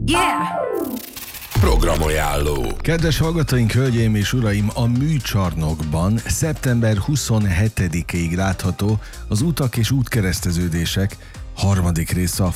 Yeah! Programajánló. Kedves hallgatóink, hölgyeim és uraim, a Műcsarnokban szeptember 27-ig látható az Utak és útkereszteződések harmadik része, a